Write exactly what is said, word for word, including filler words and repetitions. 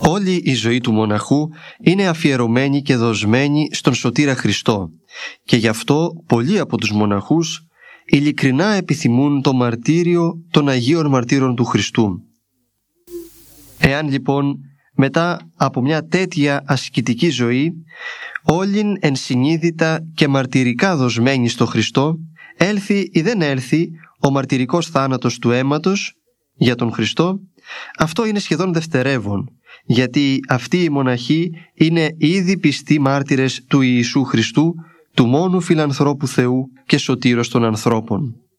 Όλη η ζωή του μοναχού είναι αφιερωμένη και δοσμένη στον Σωτήρα Χριστό και γι' αυτό πολλοί από τους μοναχούς ειλικρινά επιθυμούν το μαρτύριο των Αγίων Μαρτύρων του Χριστού. Εάν λοιπόν μετά από μια τέτοια ασκητική ζωή, όλην ενσυνείδητα και μαρτυρικά δοσμένη στο Χριστό, έλθει ή δεν έλθει ο μαρτυρικός θάνατος του αίματος για τον Χριστό, αυτό είναι σχεδόν δευτερεύον, γιατί αυτοί οι μοναχοί είναι ήδη πιστοί μάρτυρες του Ιησού Χριστού, του μόνου φιλανθρώπου Θεού και σωτήρος των ανθρώπων.